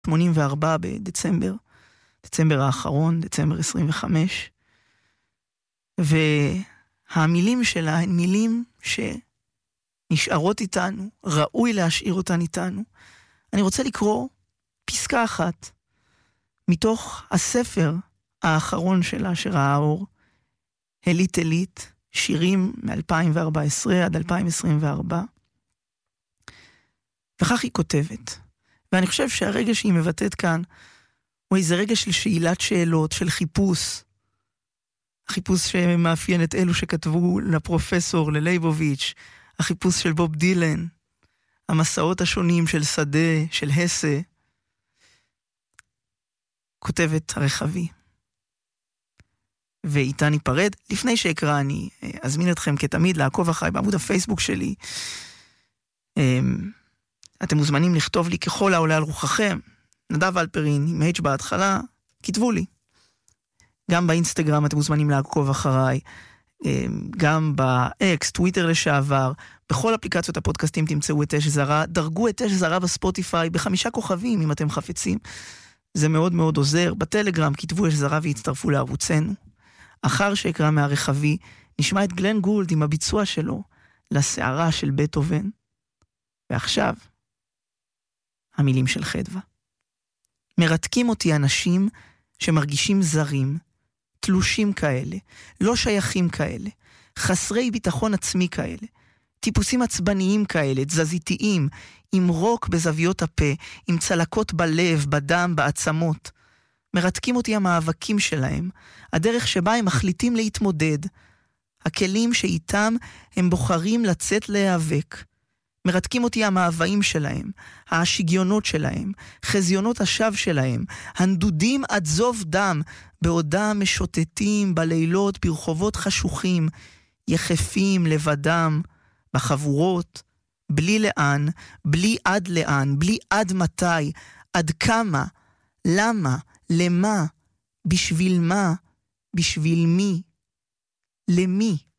84 בדצמבר, דצמבר האחרון, דצמבר 25, והמילים שלה הן מילים שנשארות איתנו, ראוי להשאיר אותן איתנו. אני רוצה לקרוא פסקה אחת מתוך הספר האחרון שלה שראה אור, אלית אלית, שירים מ-2014 עד 2024, וכך היא כותבת. ואני חושב שהרגע שהיא מבטאת כאן, הוא איזה רגע של שאלת שאלות, של חיפוש, החיפוש שמאפיין את אלו שכתבו לפרופסור, ללייבוביץ', החיפוש של בוב דילן, המסעות השונים של שדה, של הסה, כותבת הרחבי. ואיתה ניפרד. לפני שאקרא, אני אזמין אתכם כתמיד לעקוב אחריי בעמוד הפייסבוק שלי. אתם מוזמנים לכתוב לי ככל העולה על רוחכם, נדב אלפרין, עם H בהתחלה, כתבו לי. גם באינסטגרם אתם מוזמנים לעקוב אחריי, גם באקס, טוויטר לשעבר, בכל אפליקציות הפודקאסטים תמצאו את אש זרה, דרגו את אש זרה בספוטיפיי, ב5 כוכבים אם אתם חפצים, זה מאוד מאוד עוזר. בטלגרם כתבו אש זרה והצטרפו לערוצנו. אחר שיקרא מהרחבי, נשמע את גלן גולד עם הביצוע שלו לסערה של בטהובן. ועכשיו, המילים של חדווה. מרתקים אותי אנשים שמרגישים זרים, תלושים כאלה, לא שייכים כאלה, חסרי ביטחון עצמי כאלה, טיפוסים עצבניים כאלה, תזזיתיים, עם רוק בזוויות הפה, עם צלקות בלב, בדם, בעצמות. מרתקים אותי המאבקים שלהם, הדרך שבה הם מחליטים להתמודד, הכלים שאיתם הם בוחרים לצאת להיאבק. מרתקים אותי המאוויים שלהם, השגיונות שלהם, חזיונות השווא שלהם, הנדודים עד זוב דם, בעודם משוטטים בלילות ברחובות חשוכים, יחפים לבדם, בחבורות, בלי לאן, בלי עד לאן, בלי עד מתי, עד כמה, למה, למה, בשביל מה, בשביל מי, למי.